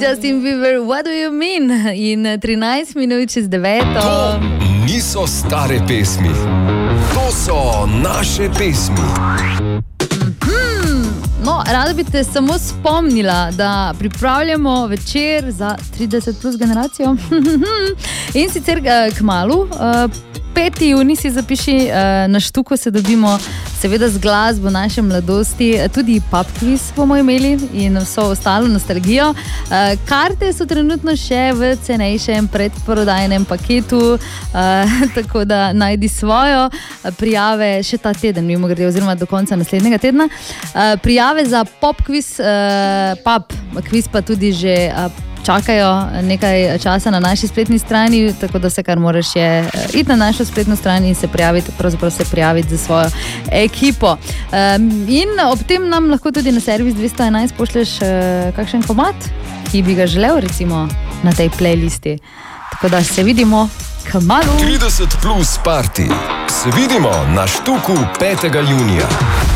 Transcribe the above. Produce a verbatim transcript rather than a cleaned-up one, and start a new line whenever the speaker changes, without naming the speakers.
Justin Bieber, what do you mean? In trinajst minut čez deveto.
To niso stare pesmi. To so naše pesmi.
No, rada bi te samo spomnila, da pripravljamo večer za trideset plus generacijo. In sicer kmalu, peti junij si zapiši, na Štuku se dobimo seveda z glasbo naše mladosti, tudi pub quiz bomo imeli in vso ostalo nostalgijo. Karte so trenutno še v cenejšem predprodajnem paketu, tako da najdi svojo. Prijave še ta teden, mimogrede, oziroma do konca naslednjega tedna. Prijave za pop quiz, pub quiz pa tudi že čakajo nekaj časa na naši spletni strani, tako da se kar moraš je iti na našo spletno stran in se prijaviti, pravzaprav se prijaviti za svojo ekipo. In ob tem nam lahko tudi na servis dvesto enajst pošleš kakšen komad, ki bi ga želel recimo na tej playlisti. Tako da se vidimo kmalu.
trideset plus party. Se vidimo na Štuku petega junija.